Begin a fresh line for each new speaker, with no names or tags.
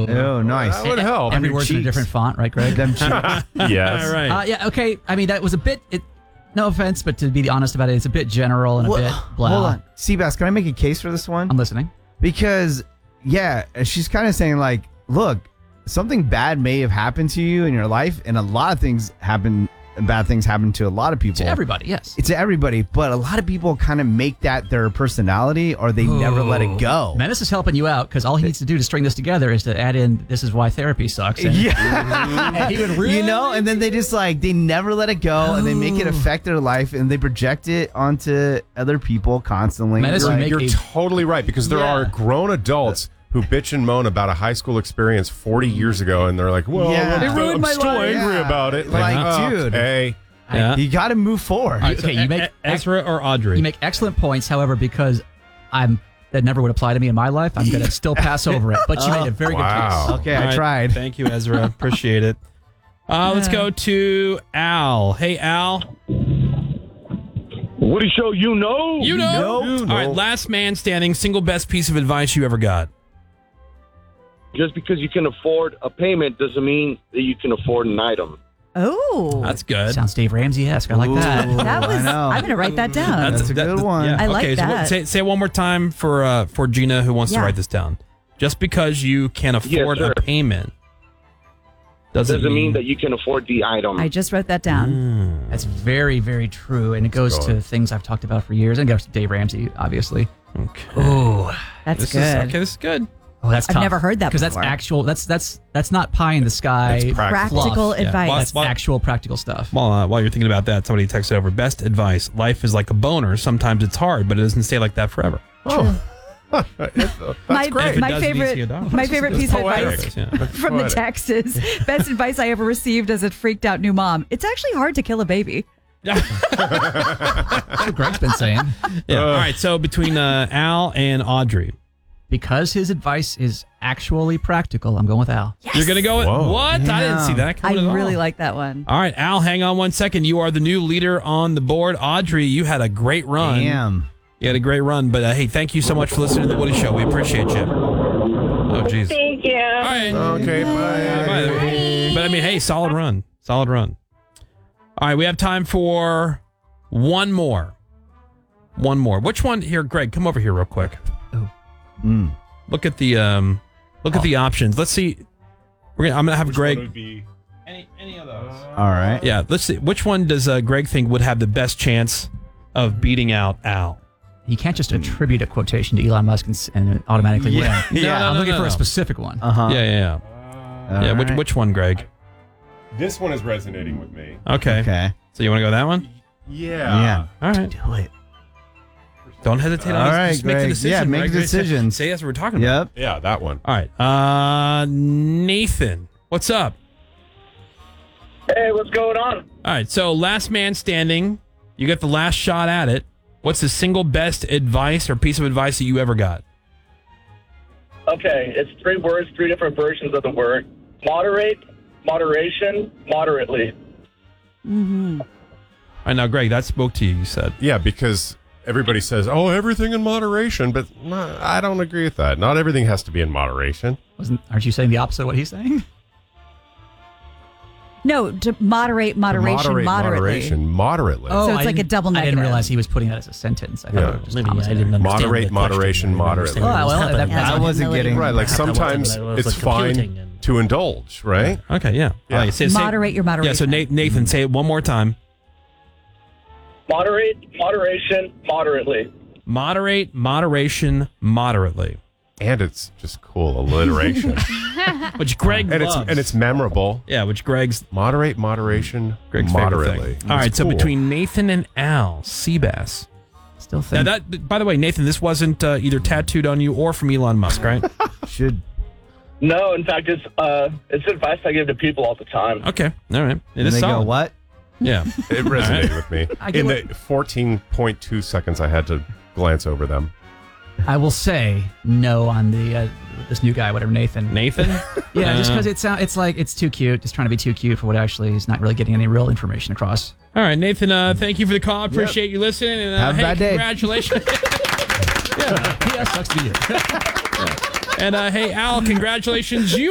Oh, nice.
That would help.
Every word's in a different font, right, Greg?
Them cheeks.
Yes.
All right. Yeah, okay. I mean, that was a bit... no offense, but to be honest about it, it's a bit general and a bit blah.
Hold on. Seabass, can I make a case for this one?
I'm listening.
Because, yeah, she's kind of saying, like, look, something bad may have happened to you in your life, and a lot of things happen... Bad things happen to a lot of people.
To everybody, yes.
It's to everybody, but a lot of people kind of make that their personality, or they never let it go.
Menace is helping you out because all he needs to do to string this together is to add in "this is why therapy sucks." And,
Yeah,
and he would really,
and then they just they never let it go, and they make it affect their life, and they project it onto other people constantly.
Menace would make
You're totally right, because there are grown adults who bitch and moan about a high school experience 40 years ago, and they're like, well, I'm still angry about it.
Like, dude.
Hey.
Yeah.
You got to move forward.
Right, okay, you make
Ezra or Audrey.
You make excellent points. However, because that never would apply to me in my life, I'm going to still pass over it. But you made a very good case.
Okay,
All
I
right.
tried.
Thank you, Ezra. Appreciate it. Let's go to Al. Hey, Al.
Woody Show, you know.
You know. All right, last man standing, single best piece of advice you ever got.
Just because you can afford a payment doesn't mean that you can afford an item.
Oh.
That's good.
Sounds Dave Ramsey-esque. I like that.
That was.
I know.
I'm going to write that down.
That's a good one.
Yeah.
I like
okay,
that.
So say it one more time for Gina, who wants to
Yeah.
write this down. Just because you can afford
sir.
a payment doesn't
mean that you can afford the item.
I just wrote that down.
That's very, very true. And it goes to things I've talked about for years. And it goes to Dave Ramsey, obviously.
Okay.
Oh,
That's good.
This is good.
Oh, that's
I've
tough.
never heard that
because that's
before.
actual. That's not pie in the sky.
It's
Practical
fluff. Yeah.
advice.
That's actual practical stuff.
While you're thinking about that, somebody texted over, best advice, life is like a boner. Sometimes it's hard, but it doesn't stay like that forever.
my
If it
my
does, it needs to
favorite
get done.
my favorite piece of
poetic.
advice
Yeah.
from the text is best advice I ever received as a freaked out new mom. It's actually hard to kill a baby.
That's what Greg's been saying.
Yeah. All right, so between Al and Audrey.
Because his advice is actually practical, I'm going with Al.
Yes.
You're going to go with what? I didn't see that
I
coming at all.
really like that one.
All right, Al, hang on 1 second. You are the new leader on the board. Audrey, you had a great run.
Damn.
You had a great run, but hey, thank you so much for listening to The Woody Show. We appreciate you. Oh, jeez.
Thank you.
All right.
Okay, bye.
But I mean, hey, solid run. Solid run. All right, we have time for one more. One more. Which one? Here, Greg, come over here real quick. Look at the options. Let's see. I'm gonna have Greg. Any of those?
All right.
Yeah. Let's see. Which one does Greg think would have the best chance of beating out Al?
You can't just attribute a quotation to Elon Musk and automatically win. I'm looking for a specific one.
Yeah. Yeah.
right.
Which one, Greg?
This one is resonating with me.
Okay.
Okay.
So you want to go that one?
Yeah.
All right.
Do it.
Don't hesitate.
All right,
just make the
Greg.
decision.
Yeah, make
Greg.
the decision.
Say that's what we're talking about.
Yep.
Yeah, that one.
All right. Nathan, what's up?
Hey, what's going on?
All right. So last man standing. You got the last shot at it. What's the single best advice or piece of advice that you ever got?
Okay, it's 3 words, 3 different versions of the word. Moderate, moderation, moderately.
Mm-hmm.
All right. Now, Greg, that spoke to you. You said.
Yeah, because everybody says, "Oh, everything in moderation," but I don't agree with that. Not everything has to be in moderation.
Aren't you saying the opposite of what he's saying?
No, to moderate, moderately.
Moderately.
So it's like a double
I
negative.
didn't realize he was putting that as a sentence. I thought it was just
Maybe I
commentary.
didn't understand
Moderate,
the question.
moderation,
I didn't
moderately.
understand what was
Well, that-
happening.
that-
I wasn't getting
Right, like sometimes
I was
it's
computing
fine
and-
to indulge, right?
Okay. Yeah.
Yeah.
All right, say-
Moderate your moderation.
Yeah. So Nathan, say it one more time.
Moderate, moderation, moderately.
Moderate, moderation, moderately.
And it's just cool alliteration.
Which Greg loves.
and it's memorable.
Yeah, which Greg's
Moderation,
Greg's favorite
moderately.
thing. All right,
It's
so
cool.
between Nathan and Al, Seabass.
Still
Now
think
that, by the way, Nathan, this wasn't either tattooed on you or from Elon Musk, right?
Should.
No, in fact, it's advice I give to people all the time.
Okay, all right. It
And
is
they go,
solid.
what?
Yeah.
It resonated with me.
I get
In
what-
the 14.2 seconds I had to glance over them.
I will say no on the this new guy, whatever, Nathan.
Nathan?
Yeah, just because it's like it's too cute, just trying to be too cute for what actually is not really getting any real information across.
All right, Nathan, thank you for the call. Appreciate you listening. And,
Have a
hey,
bad day.
Congratulations.
Yeah, sucks to be you.
And hey, Al, congratulations. You